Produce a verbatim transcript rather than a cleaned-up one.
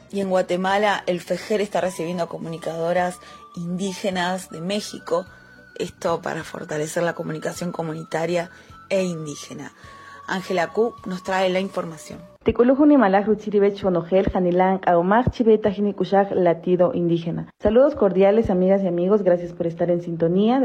Y en Guatemala el FEJER está recibiendo a comunicadoras indígenas de México, esto para fortalecer la comunicación comunitaria e indígena. Ángela Q nos trae la información. Latido indígena. Saludos cordiales, amigas y amigos, gracias por estar en sintonía.